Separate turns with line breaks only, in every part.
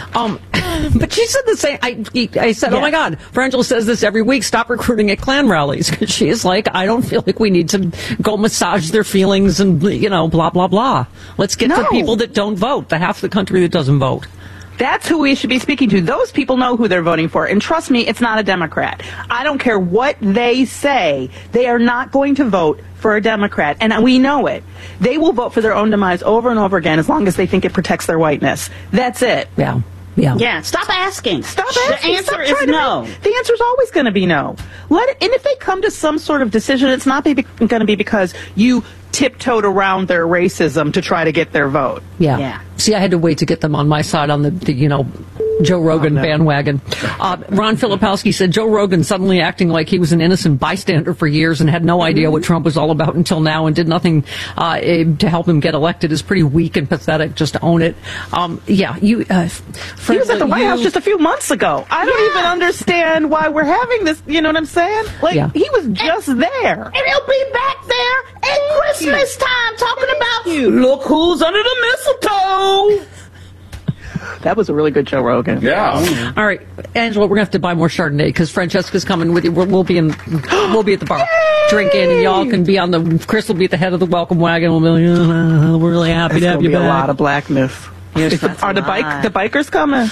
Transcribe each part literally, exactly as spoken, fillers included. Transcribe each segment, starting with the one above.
Um, but she said the same. I, I said,
yeah.
oh my God, Frangela says this every week. Stop recruiting at Klan rallies. Because she is like, I don't feel like we need to go massage their feelings and, you know, blah, blah, blah. Let's get
no.
to people that don't vote, the half of the country that doesn't vote.
That's who we should be speaking to. Those people know who they're voting for. And trust me, it's not a Democrat. I don't care what they say. They are not going to vote for a Democrat. And we know it. They will vote for their own demise over and over again as long as they think it protects their whiteness. That's it.
Yeah. Yeah.
Yeah. Stop asking.
Stop asking.
The answer
Stop
is no.
Make, the answer is always going to be no. Let it, and if they come to some sort of decision, it's not going to be because you tiptoed around their racism to try to get their vote.
Yeah.
Yeah.
See, I had to wait to get them on my side on the, the you know, Joe Rogan oh, no. bandwagon. Uh, Ron Filipowski said Joe Rogan suddenly acting like he was an innocent bystander for years and had no idea mm-hmm. what Trump was all about until now and did nothing uh, to help him get elected is pretty weak and pathetic. Just to own it. Um, yeah, you. Uh,
he was at the White
you,
House just a few months ago. I don't
yeah.
even understand why we're having this. You know what I'm saying? Like
yeah.
he was just
and,
there,
and he'll be back there at Thank Christmas you. time talking
Thank
about
you.
Look who's under the mistletoe.
That was a really good Joe Rogan.
Yeah.
All right, Angela, we're gonna have to buy more Chardonnay because Francesca's coming with you. We're, we'll be in, we'll be at the bar drinking, and y'all can be on the. Chris will be at the head of the welcome wagon. We'll be like, oh, we're really happy
There's
to have you
be
back.
A lot of blackness.
Yes,
the, are the bike the bikers coming?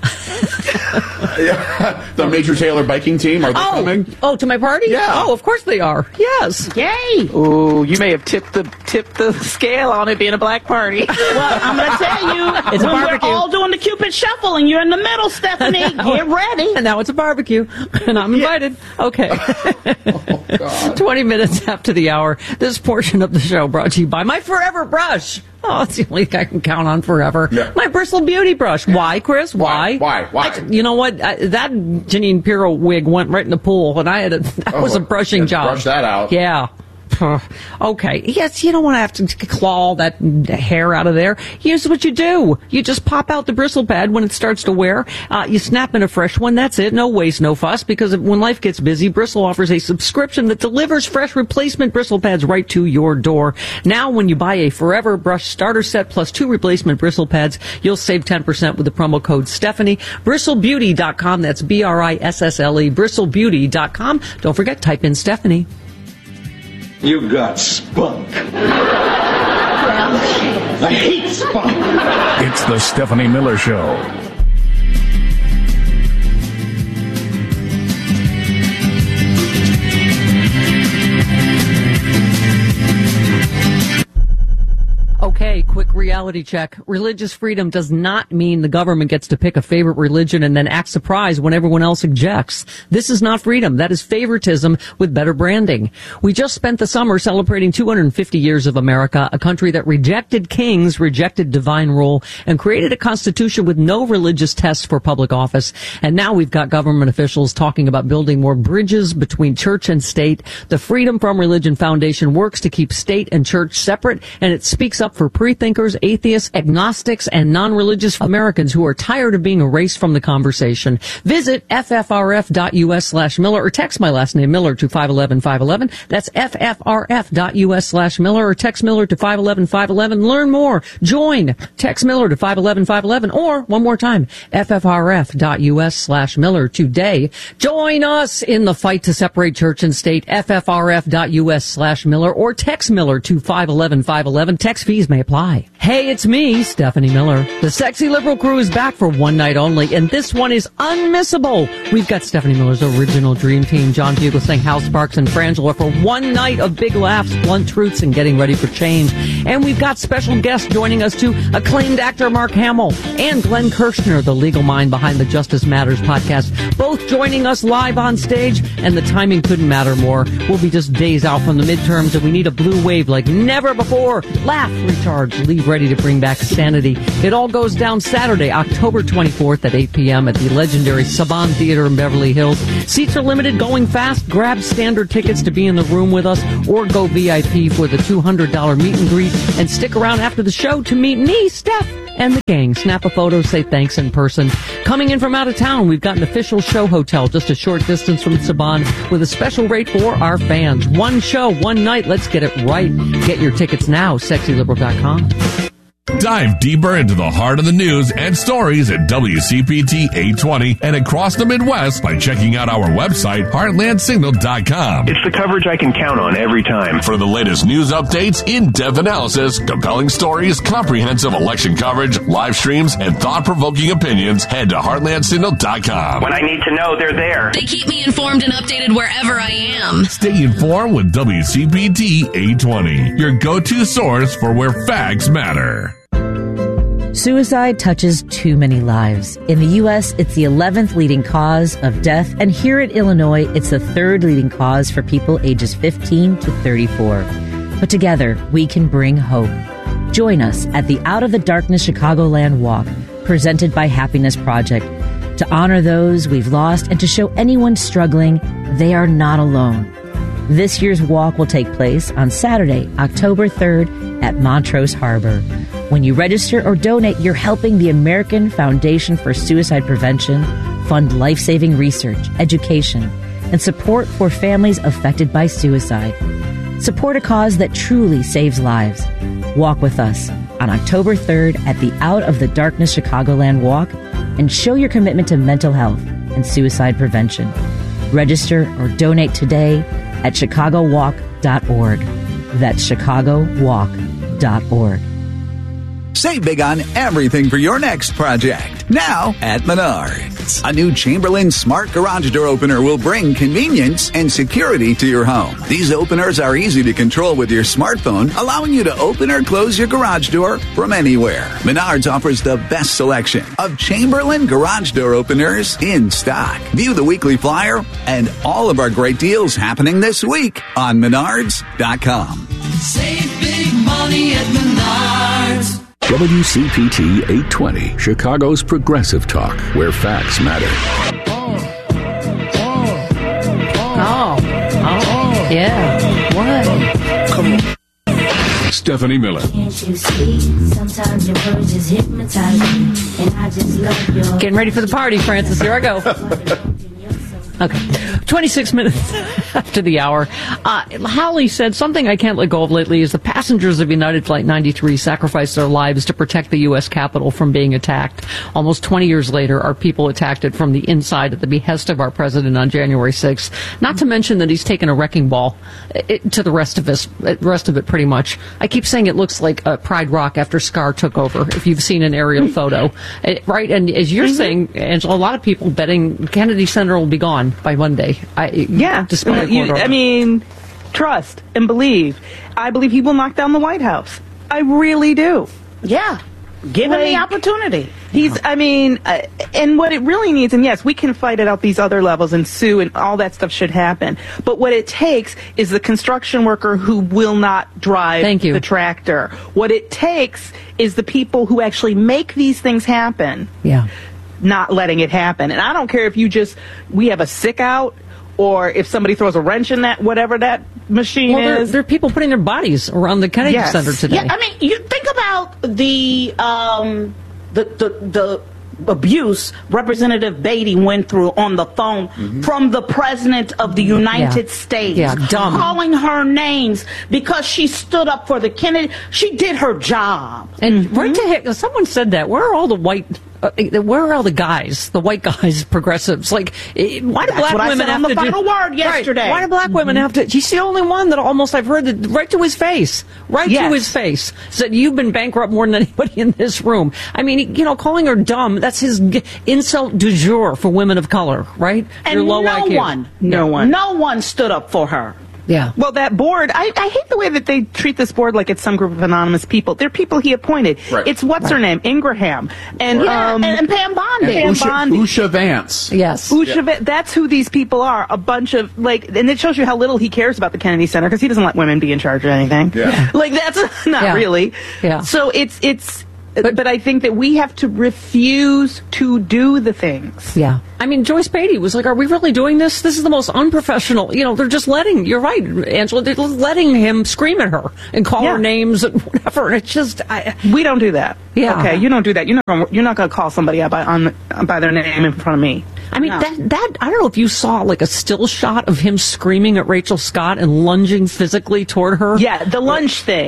Yeah. The Major Taylor biking team, are they
oh,
coming?
Oh, to my party?
Yeah.
Oh, of course they are. Yes.
Yay.
Ooh, you may have tipped the tipped the scale on it being a black party.
Well, I'm going to tell you,
it's
when
a barbecue.
We're all doing the Cupid Shuffle and you're in the middle, Stephanie, get ready.
And now it's a barbecue, and I'm invited. Yeah. Okay.
Oh,
twenty minutes after the hour, this portion of the show brought to you by my Forever Brush. Oh, it's the only thing I can count on forever.
Yeah.
My Bristle Beauty Brush. Why, Chris? Why?
Why? Why?
I, you know what? I, that Janine Pirro wig went right in the pool, and I had a, that
oh,
was a brushing job.
Brush that out.
Yeah. Okay. Yes, you don't want to have to claw all that hair out of there. Here's what you do. You just pop out the bristle pad when it starts to wear. Uh, you snap in a fresh one. That's it. No waste, no fuss. Because when life gets busy, Bristle offers a subscription that delivers fresh replacement bristle pads right to your door. Now, when you buy a Forever Brush starter set plus two replacement bristle pads, you'll save ten percent with the promo code Stephanie. Bristle Beauty dot com. That's B R I S S L E. Bristle Beauty dot com. Don't forget, type in Stephanie.
You got spunk. I hate spunk.
It's the Stephanie Miller Show.
Okay, quick reality check. Religious freedom does not mean the government gets to pick a favorite religion and then act surprised when everyone else objects. This is not freedom. That is favoritism with better branding. We just spent the summer celebrating two hundred fifty years of America, a country that rejected kings, rejected divine rule, and created a constitution with no religious tests for public office. And now we've got government officials talking about building more bridges between church and state. The Freedom from Religion Foundation works to keep state and church separate, and it speaks up for pre-thinkers, atheists, agnostics, and non-religious Americans who are tired of being erased from the conversation. Visit F F R F dot U S slash Miller or text my last name Miller to five one one five one one. That's F F R F dot U S slash Miller or text Miller to five one one five one one. Learn more. Join. Text Miller to five one one five one one or one more time, F F R F dot U S slash Miller today. Join us in the fight to separate church and state. F F R F dot U S slash Miller or text Miller to five one one five one one. Text fees may apply. Hey, it's me, Stephanie Miller. The Sexy Liberal crew is back for one night only, and this one is unmissable. We've got Stephanie Miller's original dream team, John Fugelsang, Hal Sparks, and Frangela for one night of big laughs, blunt truths, and getting ready for change. And we've got special guests joining us too, acclaimed actor Mark Hamill and Glenn Kirshner, the legal mind behind the Justice Matters podcast, both joining us live on stage, and the timing couldn't matter more. We'll be just days out from the midterms, and we need a blue wave like never before. Laugh, recharge, leave ready to bring back sanity. It all goes down Saturday, October twenty-fourth at eight p.m. at the legendary Saban Theater in Beverly Hills. Seats are limited, going fast. Grab standard tickets to be in the room with us or go V I P for the two hundred dollars meet and greet and stick around after the show to meet me, Steph, and the gang. Snap a photo, say thanks in person. Coming in from out of town, we've got an official show hotel just a short distance from Saban with a special rate for our fans. One show, one night. Let's get it right. Get your tickets now, sexy liberal dot com.
Dive deeper into the heart of the news and stories at W C P T eight twenty and across the Midwest by checking out our website, heartland signal dot com.
It's the coverage I can count on every time.
For the latest news updates, in-depth analysis, compelling stories, comprehensive election coverage, live streams, and thought-provoking opinions, head to heartland signal dot com.
When I need to know, they're there.
They keep me informed and updated wherever I am.
Stay informed with W C P T eight twenty, your go-to source for where facts matter.
Suicide touches too many lives. In the U S, it's the eleventh leading cause of death, and here in Illinois, it's the third leading cause for people ages fifteen to thirty-four. But together, we can bring hope. Join us at the Out of the Darkness Chicagoland Walk, presented by Happiness Project, to honor those we've lost and to show anyone struggling they are not alone. This year's walk will take place on Saturday, October third at Montrose Harbor. When you register or donate, you're helping the American Foundation for Suicide Prevention fund life-saving research, education, and support for families affected by suicide. Support a cause that truly saves lives. Walk with us on October third at the Out of the Darkness Chicagoland Walk and show your commitment to mental health and suicide prevention. Register or donate today at chicago walk dot org. That's chicago walk dot org.
Save big on everything for your next project. Now at Menards. A new Chamberlain Smart Garage Door Opener will bring convenience and security to your home. These openers are easy to control with your smartphone, allowing you to open or close your garage door from anywhere. Menards offers the best selection of Chamberlain Garage Door Openers in stock. View the weekly flyer and all of our great deals happening this week on menards dot com.
Save big money at Menards.
W C P T eight twenty, Chicago's progressive talk, where facts matter.
Oh, oh, yeah. What?
Come on. Stephanie Miller.
Can't you see? Sometimes your words just hypnotize me, and I just love your...
Getting ready for the party, Francis. Here I go. Okay, twenty-six minutes after the hour. Uh, Howley said, something I can't let go of lately is the passengers of United Flight ninety-three sacrificed their lives to protect the U S Capitol from being attacked. Almost twenty years later, our people attacked it from the inside at the behest of our president on January sixth. Not to mention that he's taken a wrecking ball it, to the rest of us, rest of it pretty much. I keep saying it looks like uh, Pride Rock after Scar took over, if you've seen an aerial photo. It, right, and as you're mm-hmm. saying, Angela, a lot of people betting Kennedy Center will be gone by Monday. I,
yeah.
Despite
you, I mean, trust and believe. I believe he will knock down the White House. I really do.
Yeah. Give like, him the opportunity.
He's, I mean, uh, and what it really needs, and yes, we can fight it out these other levels and sue and all that stuff should happen. But what it takes is the construction worker who will not drive
Thank you.
the tractor. What it takes is the people who actually make these things happen.
Yeah.
Not letting it happen. And I don't care if you just, we have a sick out, or if somebody throws a wrench in that, whatever that machine
well, there,
is.
there are people putting their bodies around the Kennedy
yes.
Center today.
Yeah, I mean, you think about the, um, the, the, the, abuse Representative Beatty went through on the phone mm-hmm. from the President of the United
yeah.
States.
Yeah, dumb.
Calling her names because she stood up for the Kennedy. She did her job.
And
mm-hmm.
right to heck, someone said that. Where are all the white... Uh, where are all the guys, the white guys, progressives? Like, why do
That's
black
what
women
I said
have
on the
to
final
do?
word yesterday.
Right. Why do black
mm-hmm.
women have to? She's the only one that almost I've heard that right to his face, right
yes.
to his face, said you've been bankrupt more than anybody in this room. I mean, you know, calling her dumb. That's his g- insult du jour for women of color, right?
And
You're low
no
I Q.
one,
no one,
no one stood up for her.
Yeah.
Well, that board, I, I hate the way that they treat this board like it's some group of anonymous people. They're people he appointed.
Right.
It's what's
right.
her name? Ingraham. And,
yeah,
um,
and, and Pam Bondi.
Pam
Usha,
Bondi.
Usha Vance.
Yes.
Usha,
Yeah.
Va- that's who these people are. A bunch of, like, and it shows you how little he cares about the Kennedy Center because he doesn't let women be in charge of anything.
Yeah.
Like, that's not
Yeah.
really.
Yeah.
So it's, it's, But, but I think that we have to refuse to do the things.
Yeah. I mean, Joyce Beatty was like, are we really doing this? This is the most unprofessional. You know, they're just letting, you're right, Angela, they're letting him scream at her and call
yeah.
her names and whatever. It's just, I,
we don't do that.
Yeah.
Okay, you don't do that. You're not gonna, you're not going to call somebody out by, on, by their name in front of me.
I mean,
No.
that, that, I don't know if you saw like a still shot of him screaming at Rachel Scott and lunging physically toward her.
Yeah, the lunge thing.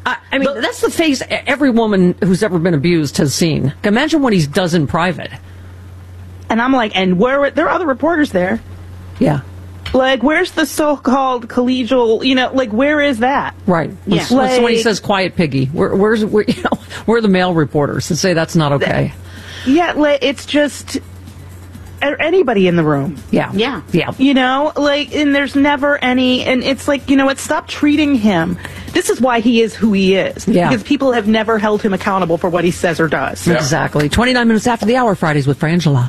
I, I mean, the, that's the face every woman who's ever been abused has seen. Imagine what he does in private.
And I'm like, and where there are other reporters there?
Yeah.
Like, where's the so-called collegial, you know, like, where is that?
Right.
Yeah.
When,
like,
when he says quiet piggy, where, where's, where, you know, where are the male reporters that say that's not okay?
Yeah, like, it's just anybody in the room.
Yeah.
Yeah.
Yeah.
You know, like, and there's never any, and it's like, you know what, stop treating him. This is why he is who he is.
Yeah.
Because people have never held him accountable for what he says or does.
Yeah. Exactly. twenty-nine minutes after the hour, Fridays with Frangela.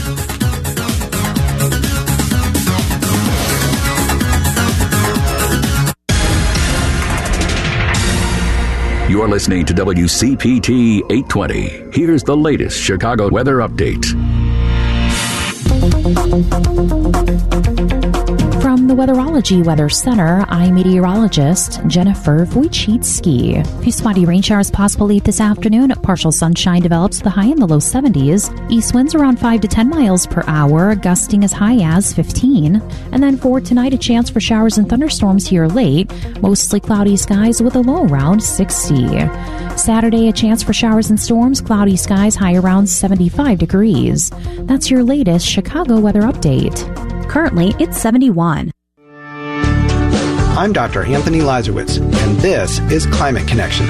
You're listening to W C P T eight twenty. Here's the latest Chicago weather update.
From the Weatherology Weather Center, I'm meteorologist Jennifer Wojcicki. A few spotty rain showers possible late this afternoon. Partial sunshine develops, the high in the low seventies. East winds around five to ten miles per hour, gusting as high as fifteen. And then for tonight, a chance for showers and thunderstorms here late. Mostly cloudy skies with a low around sixty. Saturday, a chance for showers and storms, cloudy skies, high around seventy-five degrees. That's your latest Chicago weather update. Currently, it's seventy-one.
I'm Doctor Anthony Lazarowitz, and this is Climate Connections.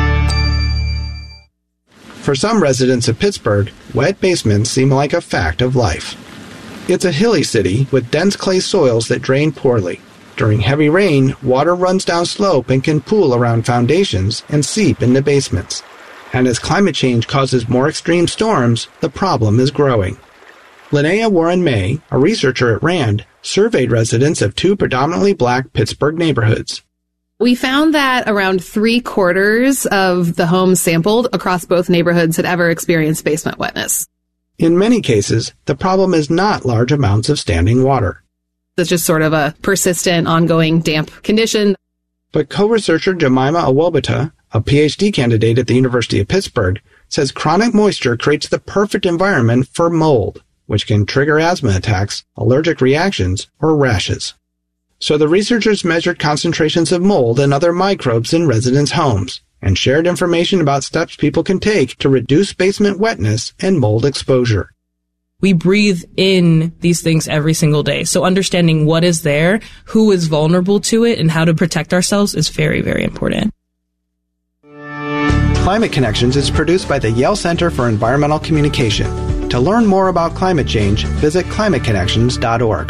For some residents of Pittsburgh, wet basements seem like a fact of life. It's a hilly city with dense clay soils that drain poorly. During heavy rain, water runs down slope and can pool around foundations and seep into basements. And as climate change causes more extreme storms, the problem is growing. Linnea Warren May, a researcher at RAND, surveyed residents of two predominantly black Pittsburgh neighborhoods.
We found that around three quarters of the homes sampled across both neighborhoods had ever experienced basement wetness.
In many cases, the problem is not large amounts of standing water.
It's just sort of a persistent, ongoing damp condition.
But co-researcher Jemima Awobata, a P H D candidate at the University of Pittsburgh, says chronic moisture creates the perfect environment for mold, which can trigger asthma attacks, allergic reactions, or rashes. So the researchers measured concentrations of mold and other microbes in residents' homes and shared information about steps people can take to reduce basement wetness and mold exposure.
We breathe in these things every single day. So understanding what is there, who is vulnerable to it, and how to protect ourselves is very, very important.
Climate Connections is produced by the Yale Center for Environmental Communication. To learn more about climate change, visit climate connections dot org.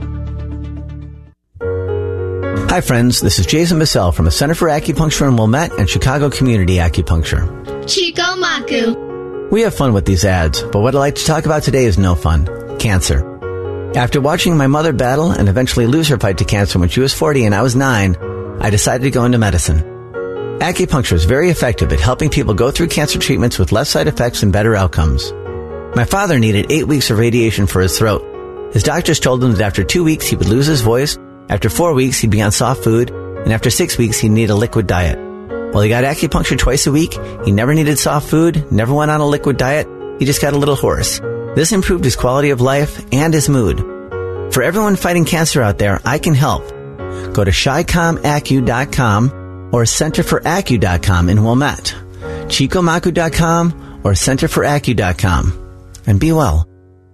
Hi friends, this is Jason Bissell from the Center for Acupuncture in Wilmette and Chicago Community Acupuncture.
Chico Maku.
We have fun with these ads, but what I'd like to talk about today is no fun. Cancer. After watching my mother battle and eventually lose her fight to cancer when she was forty and I was nine, I decided to go into medicine. Acupuncture is very effective at helping people go through cancer treatments with less side effects and better outcomes. My father needed eight weeks of radiation for his throat. His doctors told him that after two weeks he would lose his voice, after four weeks he'd be on soft food, and after six weeks he'd need a liquid diet. Well, he got acupuncture twice a week, he never needed soft food, never went on a liquid diet, he just got a little hoarse. This improved his quality of life and his mood. For everyone fighting cancer out there, I can help. Go to chi com acu dot com or center for acu dot com in Wilmette, chico maku dot com or center for acu dot com. And be well.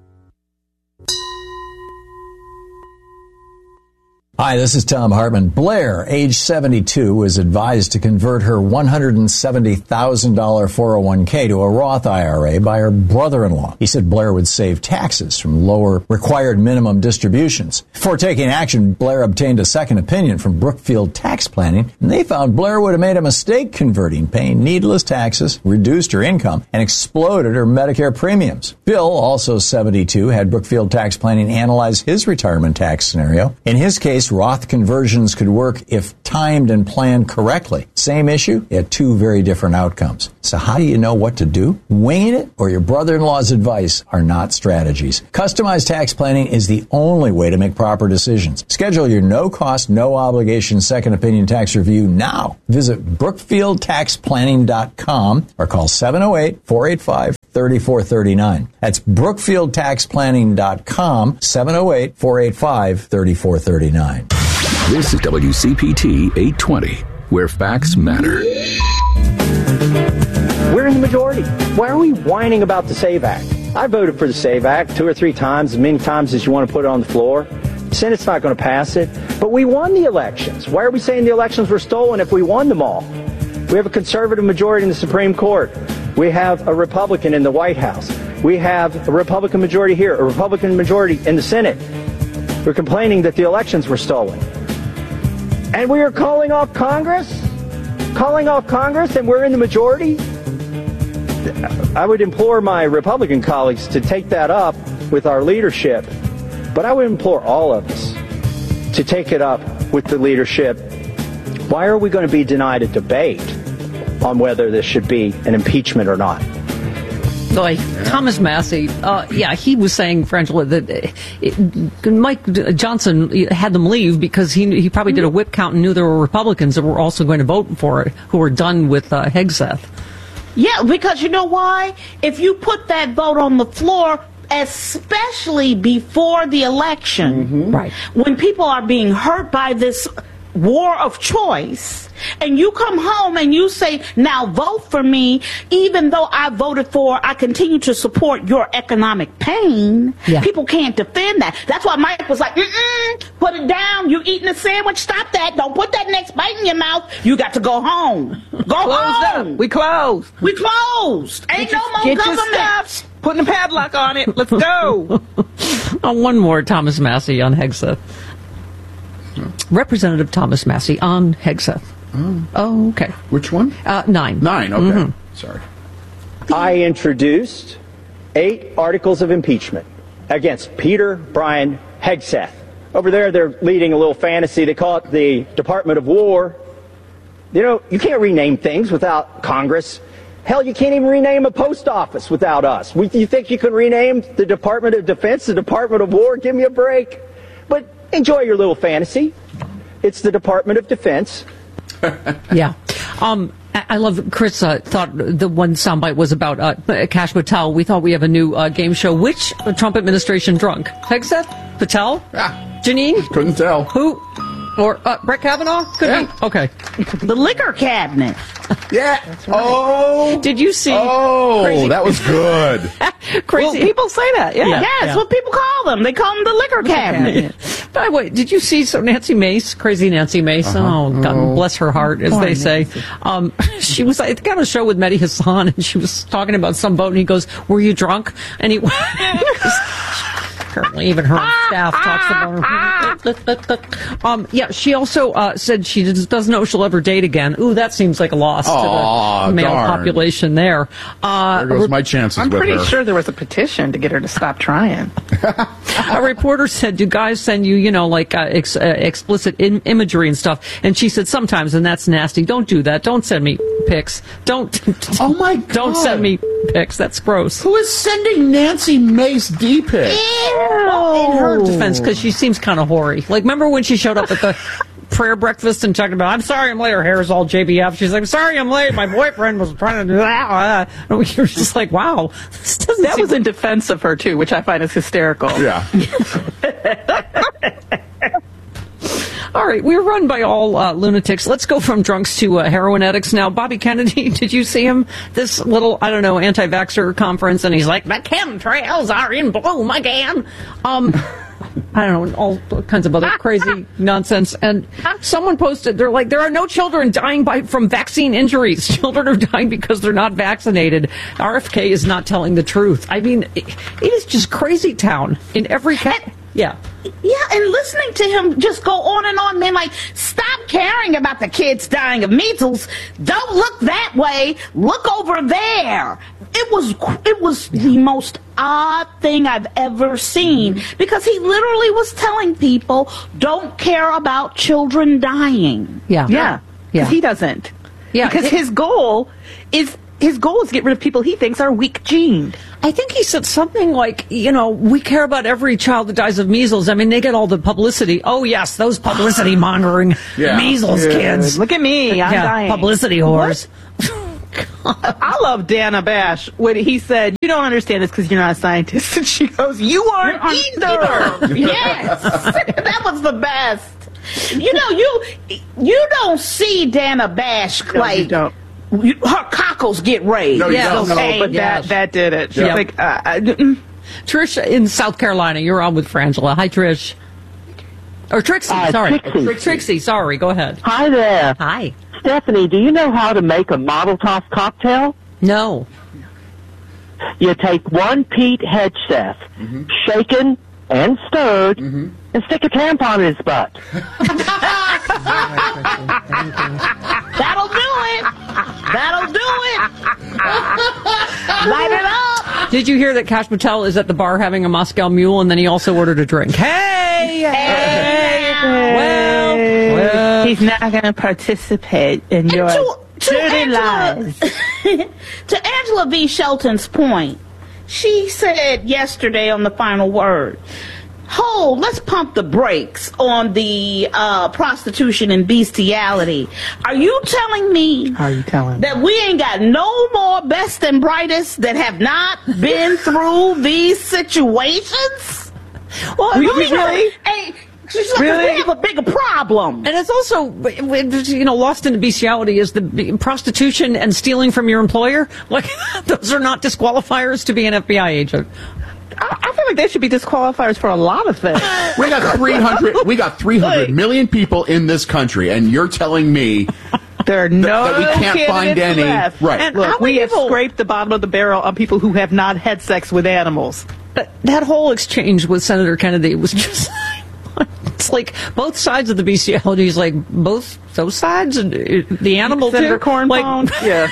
Hi, this is Tom Hartman. Blair, age seventy-two, was advised to convert her one hundred seventy thousand dollars four oh one k to a Roth I R A by her brother-in-law. He said Blair would save taxes from lower required minimum distributions. Before taking action, Blair obtained a second opinion from Brookfield Tax Planning, and they found Blair would have made a mistake converting, paying needless taxes, reduced her income, and exploded her Medicare premiums. Bill, also seventy-two, had Brookfield Tax Planning analyze his retirement tax scenario. In his case, Roth conversions could work if timed and planned correctly. Same issue, yet two very different outcomes. So how do you know what to do? Winging it or your brother-in-law's advice are not strategies. Customized tax planning is the only way to make proper decisions. Schedule your no-cost, no-obligation second opinion tax review now. Visit brookfield tax planning dot com or call seven oh eight, four eight five, three four three nine. That's brookfield tax planning dot com, seven oh eight, four eight five, three four three nine.
This is W C P T eight twenty. where facts matter.
We're in the majority. Why are we whining about the SAVE Act? I voted for the SAVE Act two or three times, as many times as you want to put it on the floor. The Senate's not going to pass it. But we won the elections. Why are we saying the elections were stolen if we won them all? We have a conservative majority in the Supreme Court. We have a Republican in the White House. We have a Republican majority here, a Republican majority in the Senate. We're complaining that the elections were stolen. And we are calling off Congress? Calling off Congress, and we're in the majority? I would implore my Republican colleagues to take that up with our leadership, but I would implore all of us to take it up with the leadership. Why are we going to be denied a debate on whether this should be an impeachment or not?
Like Thomas Massey, uh, yeah, he was saying, Frangela, that it, Mike Johnson had them leave because he he probably did a whip count and knew there were Republicans that were also going to vote for it who were done with uh, Hegseth.
Yeah, because you know why? If you put that vote on the floor, especially before the election,
mm-hmm. right,
when people are being hurt by this war of choice, and you come home and you say, now vote for me, even though I voted for, I continue to support your economic pain, yeah. people can't defend that. That's why Mike was like, mm-mm, put it down, you eating a sandwich, stop that, don't put that next bite in your mouth, you got to go home. Go
Closed
home.
Up. We closed.
We closed. Ain't
get
no
your,
more
get
government.
Your stuff, putting a padlock on it, let's go.
uh, one more Thomas Massey on Hegseth. Representative Thomas Massey on Hegseth.
Oh.
oh, okay.
Which one?
Uh, nine.
Nine, okay.
Mm-hmm.
Sorry.
I introduced eight articles of impeachment against Peter Brian Hegseth. Over there, they're leading a little fantasy. They call it the Department of War. You know, you can't rename things without Congress. Hell, you can't even rename a post office without us. We, you think you can rename the Department of Defense the Department of War? Give me a break. But enjoy your little fantasy. It's the Department of Defense.
yeah. Um, I love Chris uh, thought the one soundbite was about uh, Kash Patel. We thought we have a new uh, game show. Which Trump administration drunk? Hegseth? Patel?
Yeah.
Janine?
Couldn't tell.
Who? Or uh, Brett Kavanaugh? Could
yeah.
be. Okay.
The liquor cabinet.
Yeah. That's right. Oh.
Did you see?
Oh,
crazy?
That was good.
Crazy.
Well, people say that. Yeah.
Yeah,
yeah.
that's what people call them. They call them the liquor cabinet.
By the way, did you see so Nancy Mace, crazy Nancy Mace? Uh-huh. Oh, God oh. bless her heart, as Poor they say. Um, she was, I think, on a show with Mehdi Hassan, and she was talking about some boat, and he goes, "Were you drunk?" And he apparently even her own staff talks about her. um, yeah, she also uh, said she just doesn't know if she'll ever date again. Ooh, that seems like a loss
Aww,
to the male
darn.
population there.
Uh, there goes my chances
I'm
with
pretty
her.
sure there was a petition to get her to stop trying.
A reporter said, do guys send you, you know, like uh, ex- uh, explicit in- imagery and stuff? And she said, sometimes, and that's nasty. Don't do that. Don't send me pics. Don't.
Oh, my God.
Don't send me pics. That's gross.
Who is sending Nancy Mace D-pics?
Well, in her defense, because she seems kind of hoary. Like, remember when she showed up at the prayer breakfast and talked about, I'm sorry I'm late, her hair is all J B F. She's like, I'm sorry I'm late, my boyfriend was trying to do that. And you're just like, wow. This doesn't
that
seem
was in defense of her, too, which I find is hysterical.
Yeah.
All right, we're run by all uh, lunatics. Let's go from drunks to uh, heroin addicts now. Bobby Kennedy, did you see him? This little, I don't know, anti-vaxxer conference, and he's like, the chemtrails are in bloom again. Um, I don't know, all kinds of other crazy nonsense. And someone posted, they're like, there are no children dying by from vaccine injuries. Children are dying because they're not vaccinated. R F K is not telling the truth. I mean, it, it is just crazy town in every... Ca- yeah.
Yeah, and listening to him just go on and on, man, like, stop caring about the kids dying of measles. Don't look that way. Look over there. It was it was yeah. the most odd thing I've ever seen, because he literally was telling people, don't care about children dying.
Yeah.
Yeah.
Yeah.
He doesn't.
Yeah.
Because
it,
his goal is... His goal is to get rid of people he thinks are weak-gened.
I think he said something like, you know, we care about every child that dies of measles. I mean, they get all the publicity. Oh, yes, those publicity mongering yeah. measles yeah. kids.
Look at me. I'm
yeah,
dying.
Publicity whores.
I love Dana Bash when he said, you don't understand this because you're not a scientist. And she goes, you aren't either.
either. Yes. That was the best. You know, you you don't see Dana Bash
No,
like
you don't.
you- her cockles get raised.
No, you
Yes,
don't.
okay?
No, but that that did it. She's
Yeah.
like, uh, I- mm.
Trish in South Carolina, you're on with Frangela. Hi, Trish. Or Trixie,
Uh,
sorry.
Trixie.
Trixie. Trixie, sorry. Go ahead.
Hi there.
Hi.
Stephanie, do you know how to make a model toss cocktail?
No.
You take one Pete Hedgeth,
Mm-hmm.
shaken and stirred, and stick a tampon in his butt.
That'll do it. That'll do it. Light it up.
Did you hear that Kash Patel is at the bar having a Moscow Mule, and then he also ordered a drink? Hey! Hey! Well, well.
He's not going to participate in your
to, to
dirty
Angela,
lies.
to Angela V. Shelton's point, she said yesterday on the Final Word, hold, let's pump the brakes on the uh, prostitution and bestiality. Are you telling me
How are you telling me?
that we ain't got no more best and brightest that have not been through these situations?
Well,
We-
I
we
mean,
really? Hey, she's like,
Really?
we have a bigger problem.
And it's also, you know, lost in bestiality is the prostitution and stealing from your employer. Like, those are not disqualifiers to be an F B I agent.
I, I feel like they should be disqualifiers for a lot of things.
We got three hundred. We got three hundred million people in this country, and you're telling me
there are no
that we can't find
candidates
any.
left.
Right.
And
Look,
how
we
many
have
people
scraped
scraped the bottom of the barrel on people who have not had sex with animals?
That, that whole exchange with Senator Kennedy was just, it's like both sides of the bestiality is like both those sides and uh, the animal
Senator
too.
Cornpone?
Like,
Yeah.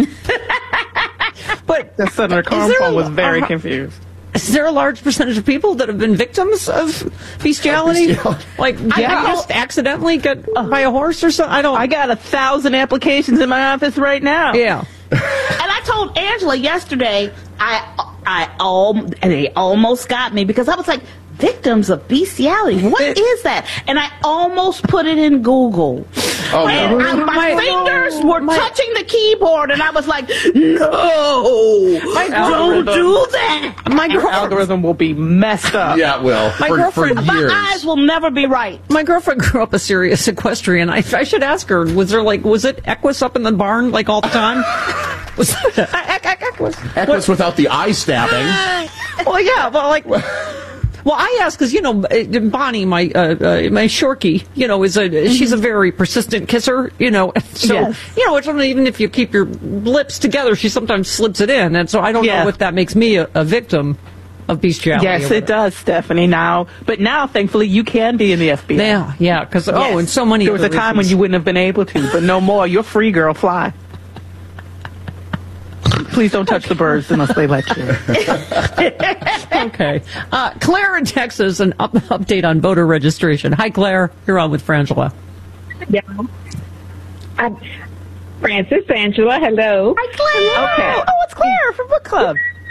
but
The Senator
Is there
Cornpone
a-
was very
uh,
confused.
is there a large percentage of people that have been victims of bestiality?
bestiality.
Like,
I
yeah,
know-
just accidentally get by a horse or something? I don't.
I got a thousand applications in my office right now.
yeah.
And I told Angela yesterday, I, I, al- and they almost got me because I was like, victims of bestiality. What is that? And I almost put it in Google.
Oh,
and
no.
I- my,
My-
fingers were
my-
touching the keyboard, and I was like, no, don't
algorithm-
do that.
My
Your
girl,
algorithm will be messed up.
Yeah, it will.
My
for,
girlfriend-
for years.
My eyes will never be right.
my girlfriend grew up a serious equestrian. I, I should ask her. Was there like was it Equus up in the barn like all the time? Was Equus?
Equus without the eye stabbing.
Well, yeah, well, like. Well, I asked because you know Bonnie, my uh, uh, my Shorky, you know, is a she's a very persistent kisser, you know. So
Yes.
you know, it's only, even if you keep your lips together, she sometimes slips it in, and so I don't
Yeah.
know if that makes me a, a victim of bestiality.
Yes,
or
it does, Stephanie. Now, but now, thankfully, you can be in the F B I.
Yeah, yeah, because
Yes.
oh, and so many.
There was a
other
time when
reasons.
you wouldn't have been able to, but no more. You're free, girl. Fly. Please don't touch the birds unless they let you.
Okay. Uh, Claire in Texas, an up- update on voter registration. Hi, Claire. You're on with Frangela.
Yeah. I'm Francis, Angela, hello.
Hi, Claire.
Okay.
Oh, it's Claire from Book Club.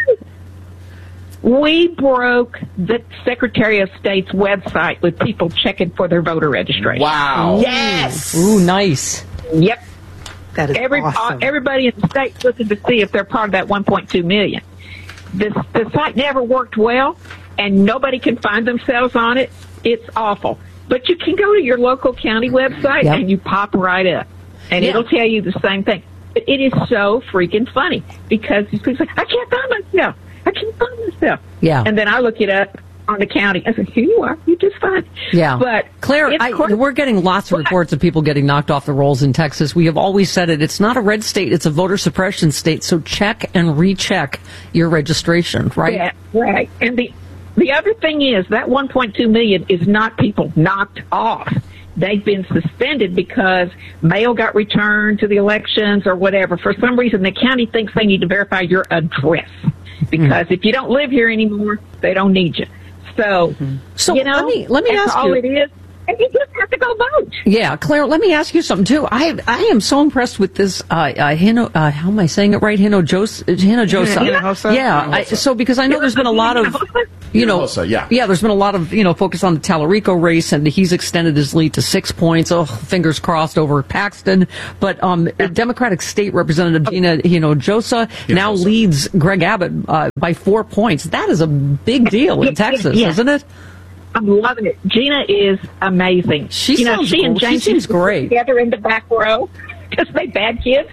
We broke the Secretary of State's website with people checking for their voter registration.
Wow.
Yes.
Ooh, nice.
Yep.
That is
Every,
awesome.
uh, everybody in the state's looking to see if they're part of that one point two million. This, the site never worked well, and nobody can find themselves on it. It's awful. But you can go to your local county website,
Yep.
and you pop right up, and
Yeah.
it'll tell you the same thing. But it is so freaking funny, because these people say, I can't find myself. I can't find myself.
Yeah.
And then I look it up on the county. I said, here you are. You just fine.
Yeah.
But
Claire,
it's
I,
cor-
we're getting lots of reports of people getting knocked off the rolls in Texas. We have always said it. It's not a red state. It's a voter suppression state. So check and recheck your registration, right?
Yeah, right. And the the other thing is that one point two million is not people knocked off. They've been suspended because mail got returned to the elections or whatever. For some reason, the county thinks they need to verify your address because mm. if you don't live here anymore, they don't need you. So,
mm-hmm. so
you know,
let me let me
that's
ask
all
you.
it is. And you just have to go vote.
Yeah, Claire, let me ask you something, too. I I am so impressed with this, uh, uh, Hino, uh how am I saying it right? Hinojosa? Hinojosa.
Hinojosa?
Yeah, I, so because I know there's been a lot of, you know,
Hinojosa, yeah.
yeah, there's been a lot of, you know, focus on the Tallarico race, and he's extended his lead to six points. Oh, fingers crossed over Paxton. But um, Democratic State Representative Gina Hinojosa now leads Greg Abbott uh, by four points. That is a big deal in Texas,
Yeah.
isn't it?
I'm loving it. Gina is amazing.
She
you know,
sounds
she and
cool.
James
She seems great.
together in the back row because they bad kids.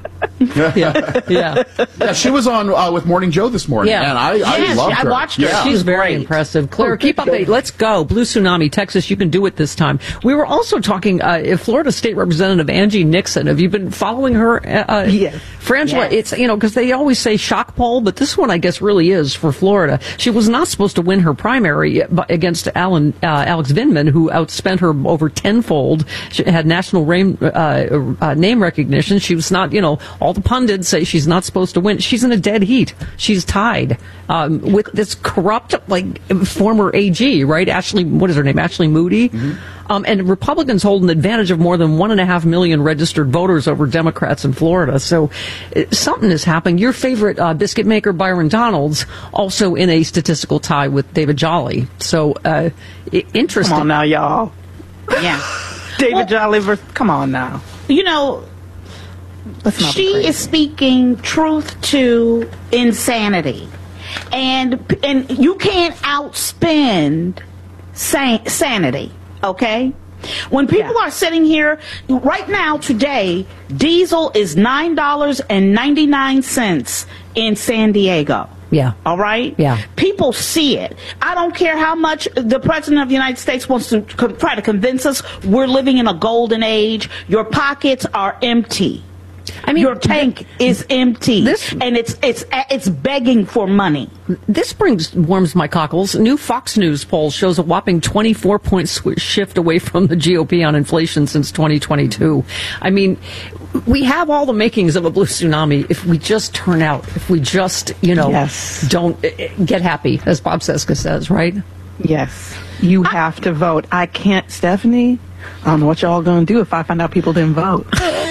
yeah, yeah.
Yeah, she was on uh, with Morning Joe this morning,
Yeah.
and I, I
Yes,
loved
I
her.
watched her.
Yeah.
She's very impressive. Claire,
Oh,
keep up.
good.
The, let's go. Blue Tsunami, Texas. You can do it this time. We were also talking, uh, Florida State Representative Angie Nixon. Have you been following her? Uh,
yes.
Frangela,
Yes.
it's, you know, because they always say shock poll, but this one I guess really is for Florida. She was not supposed to win her primary against Alan, uh, Alex Vindman, who outspent her over tenfold. She had national rain, uh, uh, name recognition. She was not, you know, all the pundits say she's not supposed to win. She's in a dead heat. She's tied um, with this corrupt, like, former A G, right? Ashley, what is her name? Ashley Moody. Mm-hmm. Um, and Republicans hold an advantage of more than one and a half million registered voters over Democrats in Florida. So uh, something is happening. Your favorite uh, biscuit maker, Byron Donalds, also in a statistical tie with David Jolly. So uh, I- interesting.
Come on now, y'all.
Yeah.
David
Well-
Jolly versus, come on now.
You know,
Let's not be
she
crazy.
is speaking truth to insanity. And and you can't outspend san- sanity, okay? When people are sitting here, right now, today, diesel is nine dollars and ninety-nine cents in San Diego.
Yeah.
All right?
Yeah.
People see it. I don't care how much the President of the United States wants to co- try to convince us we're living in a golden age. Your pockets are empty.
I mean,
your tank is empty, this, and it's it's it's begging for money.
This brings warms my cockles. New Fox News poll shows a whopping twenty-four point sw- shift away from the G O P on inflation since twenty twenty-two. I mean, we have all the makings of a blue tsunami if we just turn out, if we just, you know,
Yes.
don't uh, get happy, as Bob Seska says, right?
Yes. You have to vote. I can't, Stephanie. I don't know what y'all going to do if I find out people didn't vote.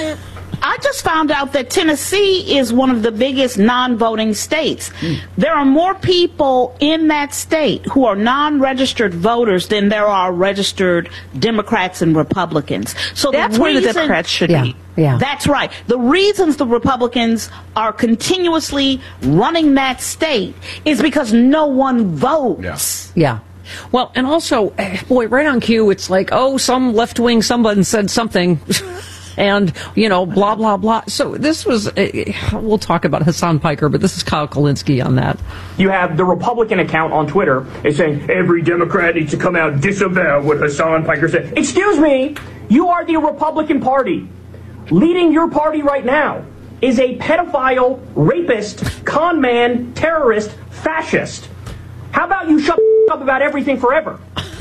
I just found out that Tennessee is one of the biggest non-voting states. Mm. There are more people in that state who are non-registered voters than there are registered Democrats and Republicans. So
That's
the
where the
reason,
Democrats should
yeah,
be.
Yeah.
That's right. The reasons the Republicans are continuously running that state is because no one votes.
Yeah. Well, and also, boy, right on cue, it's like, oh, some left-wing someone said something. And, you know, blah, blah, blah. So this was, uh, we'll talk about Hassan Piker, but this is Kyle Kalinske on that.
You have the Republican account on Twitter is saying every Democrat needs to come out and disavow what Hassan Piker said. Excuse me, you are the Republican Party. Leading your party right now is a pedophile, rapist, con man, terrorist, fascist. How about you shut up about everything forever?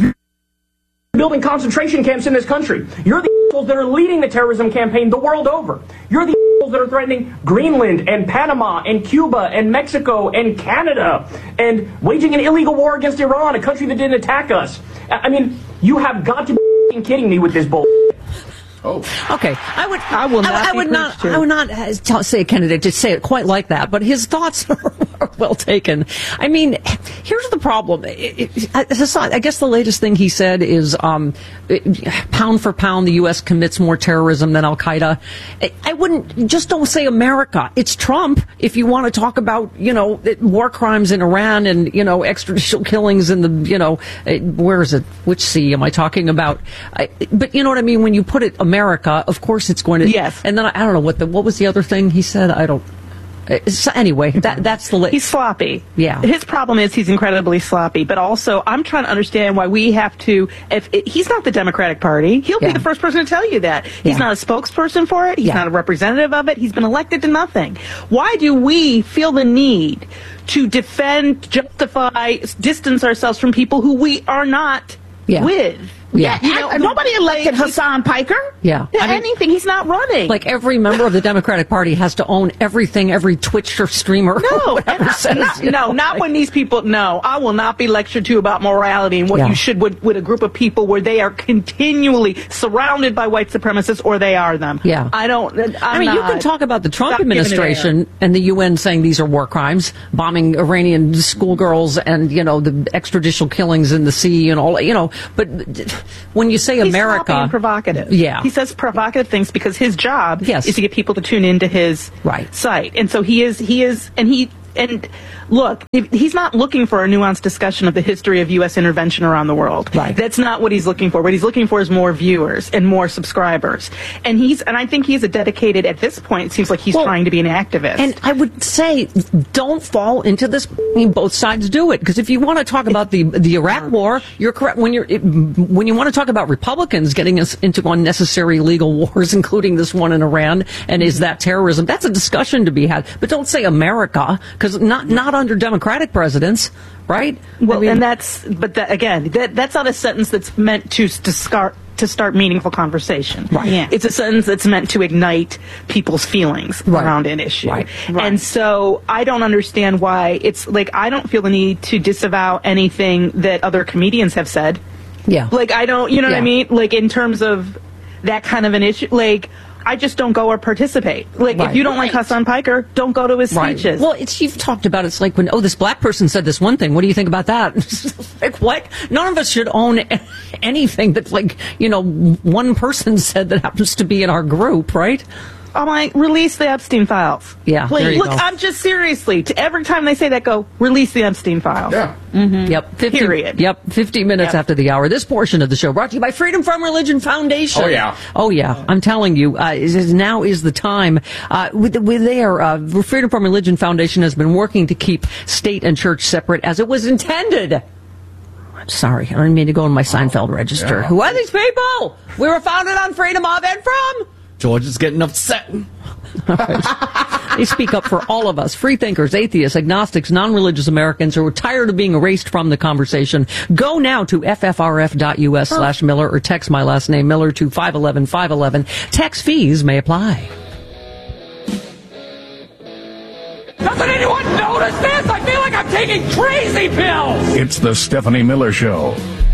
Building concentration camps in this country. You're the assholes that are leading the terrorism campaign the world over. You're the assholes that are threatening Greenland and Panama and Cuba and Mexico and Canada and waging an illegal war against Iran, a country that didn't attack us. I mean, you have got to be kidding me with this bull.
Oh,
okay. I would.
I will not.
I, I
be
would not.
preached to.
I would not uh, tell, say a candidate to say it quite like that. But his thoughts are well taken. I mean, here's the problem. It, it, I guess the latest thing he said is, um, it, pound for pound, the U S commits more terrorism than Al Qaeda. I, I wouldn't just don't say America. It's Trump. If you want to talk about, you know, war crimes in Iran and you know extrajudicial killings in the, you know, where is it? Which sea am I talking about? I, but you know what I mean when you put it. America, of course it's going to.
Yes.
And then I, I don't know what the what was the other thing he said. I don't. Uh, so anyway, that that's the. Li-
He's sloppy.
Yeah.
His problem is he's incredibly sloppy. But also, I'm trying to understand why we have to. If it, he's not the Democratic Party, he'll
Yeah.
be the first person to tell you that. He's
Yeah.
not a spokesperson for it. He's
Yeah.
not a representative of it. He's been elected to nothing. Why do we feel the need to defend, justify, distance ourselves from people who we are not
Yeah.
with?
Yeah.
You know,
I- nobody elected Hassan Piker.
Yeah.
Yeah,
I mean,
anything. He's not running.
like every member of the Democratic Party has to own everything every Twitch or streamer.
No,
or whatever
and-
says,
not,
you
no,
know,
not
like-
when these people. No, I will not be lectured to about morality and what
Yeah.
you should with, with a group of people where they are continually surrounded by white supremacists or they are them.
Yeah.
I don't. I'm
I mean, you
not-
can talk about the Trump
Stop giving it
administration and the U N saying these are war crimes, bombing Iranian schoolgirls and, you know, the extrajudicial killings in the sea and all, you know, but when you say
He's
America.
sloppy and provocative.
Yeah.
He says provocative things because his job
Yes.
is to get people to tune into his
Right.
site. And so he is, he is, and he, and look, if, he's not looking for a nuanced discussion of the history of U S intervention around the world.
Right.
That's not what he's looking for. What he's looking for is more viewers and more subscribers. And he's, and I think he's a dedicated, at this point, it seems like he's well, trying to be an activist.
And I would say, don't fall into this. I mean, both sides do it. Because if you want to talk about the the Iraq war, you're correct. When you're, it, when you want to talk about Republicans getting us into unnecessary legal wars, including this one in Iran, and is that terrorism? That's a discussion to be had. But don't say America, because not not under Democratic presidents, right?
Well,
I mean,
and that's, but that, again, that that's not a sentence that's meant to to start to start meaningful conversation.
Right.
Yeah. It's a sentence that's meant to ignite people's feelings
right.
around an issue.
Right. Right.
And so I don't understand why it's like, I don't feel the need to disavow anything that other comedians have said.
Yeah.
Like, I don't, you know
yeah.
what I mean? Like, in terms of that kind of an issue, like, I just don't go or participate. Like,
right.
if you don't
right.
like Hassan Piker, don't go to his
right.
speeches.
Well, it's, you've talked about, it's like when, oh, this black person said this one thing. What do you think about that? Like, what? None of us should own anything that, like, you know, one person said that happens to be in our group, right?
I'm like, release the Epstein files.
Yeah,
Please.
there you
Look,
go.
I'm just seriously, to every time they say that, go, release the Epstein files.
Yeah.
Mm-hmm.
Yep. fifty,
Period.
Yep. fifty minutes
Yep.
after the hour. This portion of the show brought to you by Freedom From Religion Foundation.
Oh, yeah.
Oh, yeah. I'm telling you, uh, is, is now is the time. Uh, with, with their, uh, Freedom From Religion Foundation has been working to keep state and church separate as it was intended. I'm sorry. I don't mean to go in my Seinfeld register.
Yeah.
Who are these people? We were founded on freedom of and from.
George is getting upset.
They speak up for all of us, free thinkers, atheists, agnostics, non-religious Americans who are tired of being erased from the conversation. Go now to ffrf.us slash Miller or text my last name, Miller, to five one one, five one one. Text fees may apply.
Doesn't anyone notice this? I feel like I'm taking crazy pills!
It's the Stephanie Miller Show.